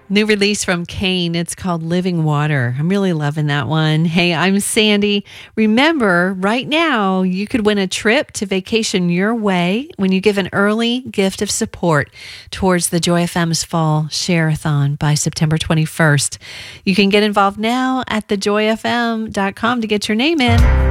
New release from Kane. It's called Living Water. I'm really loving that one. Hey, I'm Sandy. Remember, right now, you could win a trip to vacation your way when you give an early gift of support towards the Joy FM's Fall Share-a-thon by September 21st. You can get involved now at thejoyfm.com to get your name in.